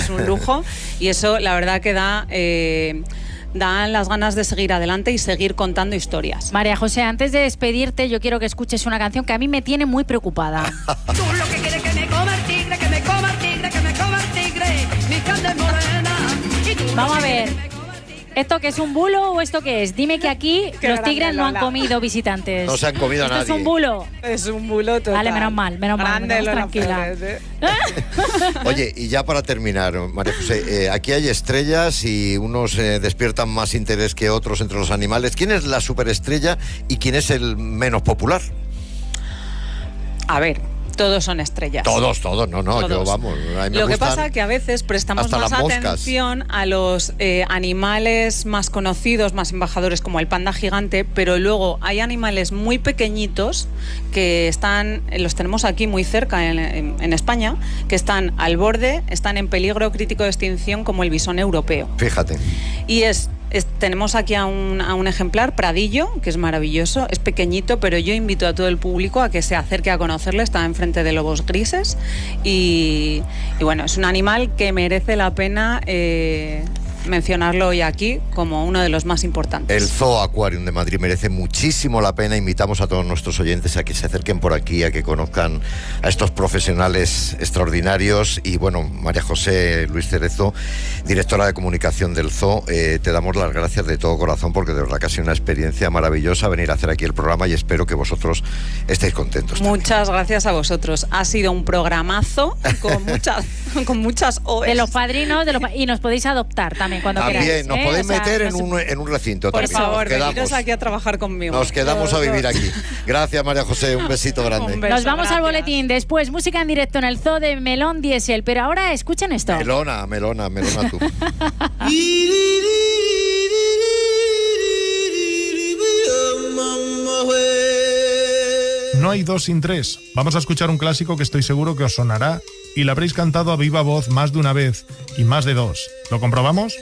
es un lujo y eso la verdad que dan las ganas de seguir adelante y seguir contando historias. María José, antes de despedirte, yo quiero que escuches una canción que a mí me tiene muy preocupada. Tú lo que quieres que me coma el tigre, que me coma el tigre, que me coma el tigre, mi carne morena. Vamos a ver, ¿esto qué es un bulo o esto qué es? Dime que aquí los tigres no han comido visitantes. No se han comido a nadie. ¿Esto es un bulo? Es un bulo total. Vale, menos mal, tranquila. Oye, y ya para terminar, María José, aquí hay estrellas y unos despiertan más interés que otros entre los animales. ¿Quién es la superestrella y quién es el menos popular? A ver, todos son estrellas. Todos, no, todos. Yo vamos. A mí me Lo que gustan pasa es que a veces prestamos hasta más las moscas. atención a los animales más conocidos, más embajadores como el panda gigante, pero luego hay animales muy pequeñitos que los tenemos aquí muy cerca en España, que están al borde, están en peligro crítico de extinción como el bisón europeo. Fíjate. Y tenemos aquí a un ejemplar, Pradillo, que es maravilloso, es pequeñito, pero yo invito a todo el público a que se acerque a conocerle, está enfrente de lobos grises y bueno, es un animal que merece la pena mencionarlo hoy aquí como uno de los más importantes. El Zoo Aquarium de Madrid merece muchísimo la pena. Invitamos a todos nuestros oyentes a que se acerquen por aquí, a que conozcan a estos profesionales extraordinarios. Y bueno, María José Luis Cerezo, directora de comunicación del Zoo, te damos las gracias de todo corazón porque de verdad que ha sido una experiencia maravillosa venir a hacer aquí el programa y espero que vosotros estéis contentos. Muchas gracias a vosotros. Ha sido un programazo con muchas OEs. De los padrinos y nos podéis adoptar también cuando queráis. También nos podéis meter en un recinto. Por también. favor, veniros aquí a trabajar conmigo. Nos quedamos a vivir aquí. Gracias, María José, un besito grande. Nos vamos al boletín. Después, música en directo en el Zoo de Melón Diesel. Pero ahora escuchen esto. Melona tú. No hay dos sin tres. Vamos a escuchar un clásico que estoy seguro que os sonará y lo habréis cantado a viva voz más de una vez y más de dos. ¿Lo comprobamos?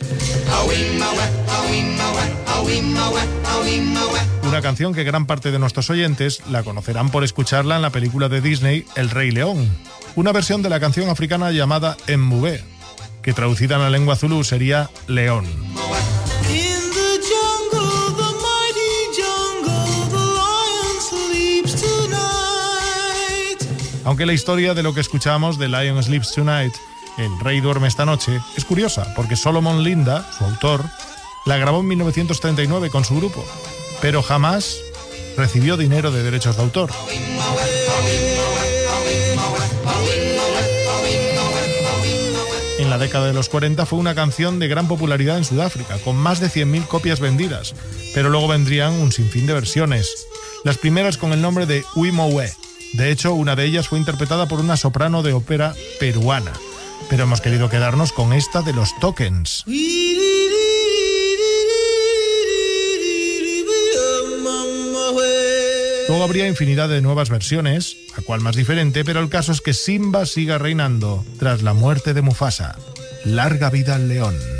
Una canción que gran parte de nuestros oyentes la conocerán por escucharla en la película de Disney El Rey León. Una versión de la canción africana llamada Mbube, que traducida en la lengua zulú sería León. Aunque la historia de lo que escuchamos de Lion Sleeps Tonight, El Rey Duerme Esta Noche, es curiosa, porque Solomon Linda, su autor, la grabó en 1939 con su grupo, pero jamás recibió dinero de derechos de autor. En la década de los 40 fue una canción de gran popularidad en Sudáfrica, con más de 100.000 copias vendidas, pero luego vendrían un sinfín de versiones. Las primeras con el nombre de Uimowe. De hecho, una de ellas fue interpretada por una soprano de ópera peruana. Pero hemos querido quedarnos con esta de los Tokens. Luego habría infinidad de nuevas versiones, a cual más diferente, pero el caso es que Simba siga reinando tras la muerte de Mufasa. Larga vida al león.